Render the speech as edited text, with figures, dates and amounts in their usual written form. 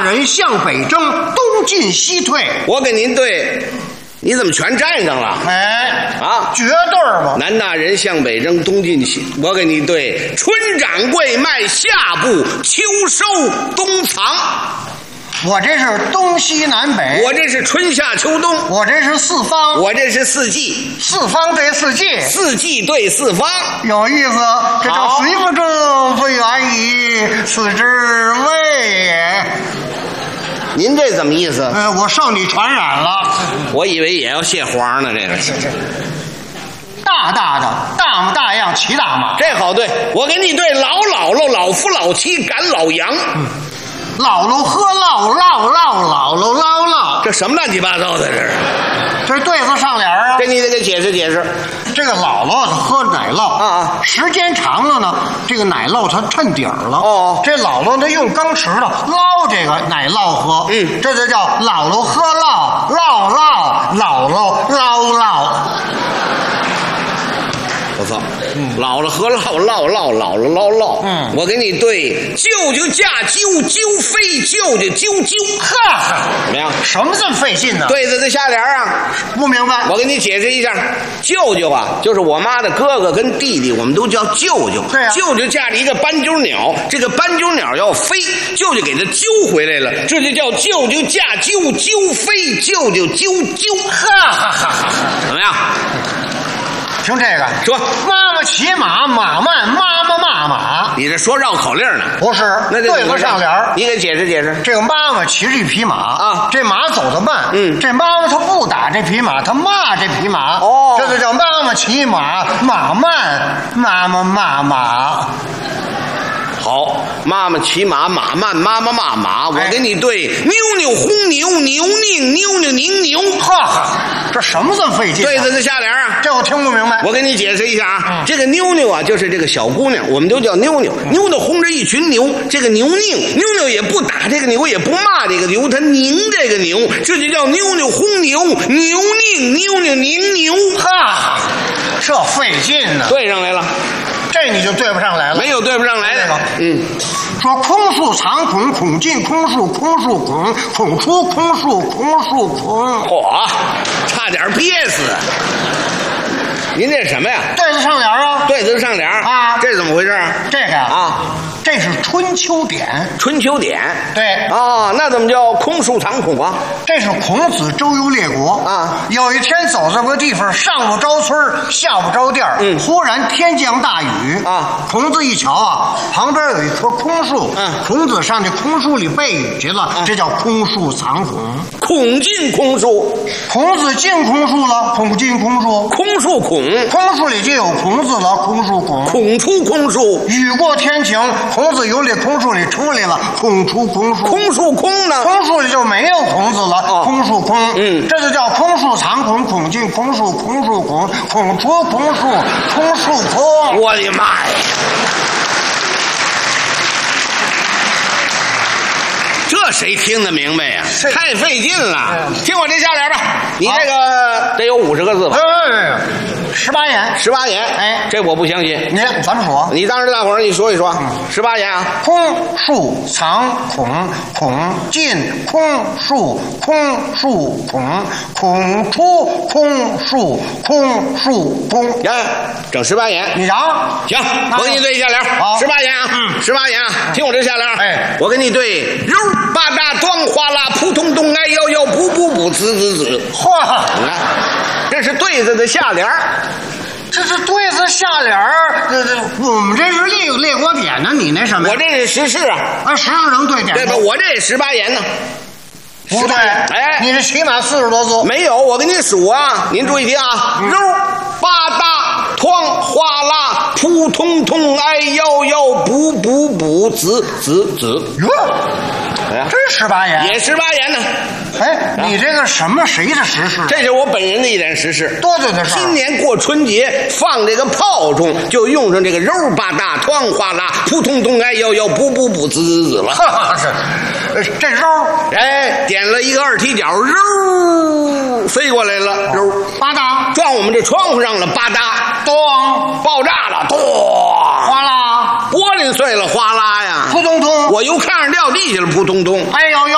人向北征，东进西退。 我给您对，你怎么全占上了？ 哎， 啊， 绝对嘛！ 南大人向北征，东进西。我给你对，春长贵卖夏布，秋收冬藏。 我这是东西南北， 我这是春夏秋冬， 我这是四方， 我这是四季， 四方对四季， 四季对四方， 有意思。这叫随不正，非远矣，此之谓也。 您这怎么意思？ 我受你传染了。 我以为也要谢黄呢，这个。 大大的大模大样骑大马， 这好对。我给你对，老姥姥、老夫老妻赶老羊。 姥姥喝酪，姥姥， 这什么乱七八糟的这是？ 这是对子上联啊。 这你得给解释解释。 这个姥姥喝奶酪啊， 时间长了呢，这个奶酪它衬底儿了。 哦， 这姥姥呢用钢匙的捞这个奶酪喝，这就叫姥姥喝酪，姥姥。 我操！姥姥喝酪，姥姥。我给你对，舅舅嫁啾啾飞，舅舅啾啾。 哈， 怎么样？ 什么这么费劲呢？ 对子的下联啊， 不明白。 我给你解释一下，舅舅啊，就是我妈的哥哥跟弟弟，我们都叫舅舅。 对啊， 舅舅驾着一个斑鸠鸟，这个斑鸠鸟要飞，舅舅给它揪回来了，这就叫舅舅驾啾啾飞，舅舅啾啾。 哈， 怎么样？ 听这个， 说妈妈骑马，马慢，妈妈骂马。 你这说绕口令呢？ 不是， 那对子上联。 你给解释解释。 这个妈妈骑着一匹马啊， 这马走得慢，这妈妈她不打这匹马，她骂这匹马。 哦， 这就叫妈妈骑马，马慢，妈妈骂马。 好，妈妈骑马，马慢，妈妈骂马。我给你对，妞妞轰牛，牛拧，妞妞拧牛。 哈，这什么这么费劲？ 对子的下联啊， 这我听不明白。 我给你解释一下啊，这个妞妞啊，就是这个小姑娘，我们都叫妞妞。妞妞轰着一群牛，这个牛拧，妞妞也不打这个牛，也不骂这个牛，她拧这个牛，这就叫妞妞轰牛，牛拧，妞妞拧牛。 哈，这费劲呢。 对上来了。 这你就对不上来了， 没有对不上来的。 说空树藏孔，孔进空树，空树孔，孔出空树，空树孔。 嚯，差点憋死！您这什么呀？ 对子上联啊， 对子上联啊，这是怎么回事啊？ 这个呀啊， 这是春秋典。 春秋典，对啊， 那怎么叫空树藏孔啊？ 这是孔子周游列国啊。有一天走这么个地方，上不着村下不着店忽然天降大雨啊。孔子一瞧啊，旁边有一棵空树，孔子上这空树里背雨去了，这叫空树藏孔。 孔进空树， 孔子进空树了，孔进空树， 空树孔， 空树里就有孔子了，空树孔， 孔出空树， 雨过天晴，孔子由这空树里出来了，孔出空树， 空树空呢？ 空树里就没有孔子了，空树空，这就叫空树藏孔，孔进空树，空树孔，孔出空树，空树空。 我的妈呀！这谁听得明白呀？太费劲了。听我这下联吧，你这个得有50个字吧 ？18言 ，18言。哎，这我不相信。 你怎么说？ 你当着大伙儿你说一说，18言啊。 空树藏孔，孔进空树，空树孔，孔出空树，空树空。 哎，整18言。 你嚷。 行，我给你对下联。18言啊，18言啊。听我这下联。哎，我给你对肉。吧嗒咚哗啦扑通咚哎呦呦补补补滋滋滋。 嚯， 你看，这是对子的下联。 这是对子下联我们这是列国典呢，你那什么？ 我这是时事啊。 时事能对典？ 对吧？我这18言呢。 不对，哎，你这起码40多字。 没有，我给您数啊，您注意听啊，肉吧嗒哐哗啦扑通通哎呦呦补补补滋滋滋。 哟，真18言， 也18言呢。 哎，你这个什么谁的时事？ 这是我本人的一点实事。 多久的事？ 今年过春节放这个炮中，就用上这个肉吧嗒哐哗啦扑通通哎呦呦补补补滋滋滋了。 这肉， 哎，点了一个2踢脚，肉飞过来了，肉吧嗒撞我们这窗户上了，吧嗒咚爆炸了，咚哗啦， 玻璃碎了，哗啦呀， 扑通通， 我由炕上掉地下了，扑通通， 哎呦呦。